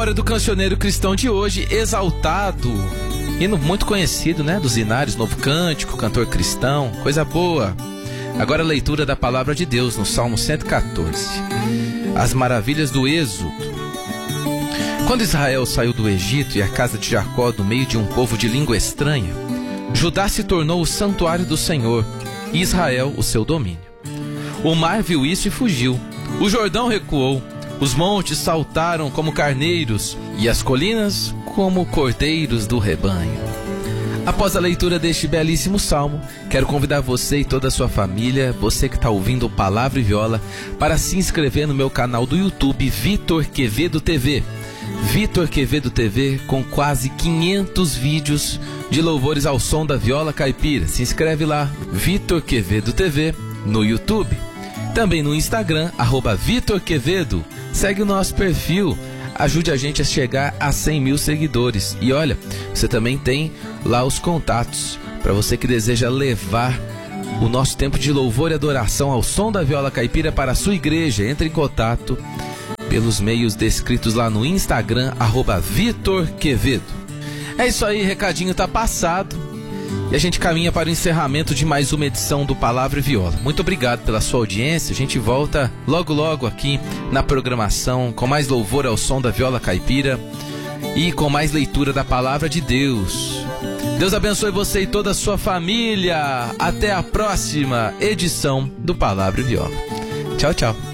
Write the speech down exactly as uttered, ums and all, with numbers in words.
Hora do cancioneiro cristão de hoje, Exaltado, hino muito conhecido, né, dos Inários, Novo Cântico, cantor cristão, coisa boa. Agora a leitura da palavra de Deus no Salmo cento e quatorze. As maravilhas do Êxodo. Quando Israel saiu do Egito e a casa de Jacó do meio de um povo de língua estranha, Judá se tornou o santuário do Senhor e Israel o seu domínio. O mar viu isso e fugiu, o Jordão recuou, os montes saltaram como carneiros e as colinas como cordeiros do rebanho. Após a leitura deste belíssimo salmo, quero convidar você e toda a sua família, você que está ouvindo o Palavra e Viola, para se inscrever no meu canal do YouTube Vitor Quevedo T V. Vitor Quevedo T V, com quase quinhentos vídeos de louvores ao som da viola caipira. Se inscreve lá, Vitor Quevedo T V, no YouTube. Também no Instagram, arroba Vitor Quevedo. Segue o nosso perfil, ajude a gente a chegar a cem mil seguidores. E olha, você também tem lá os contatos para você que deseja levar o nosso tempo de louvor e adoração ao som da viola caipira para a sua igreja. Entre em contato pelos meios descritos lá no Instagram, arroba Vitor Quevedo. É isso aí, recadinho tá passado. E a gente caminha para o encerramento de mais uma edição do Palavra e Viola. Muito obrigado pela sua audiência. A gente volta logo logo aqui na programação com mais louvor ao som da viola caipira e com mais leitura da Palavra de Deus. Deus abençoe você e toda a sua família. Até a próxima edição do Palavra e Viola. Tchau, tchau.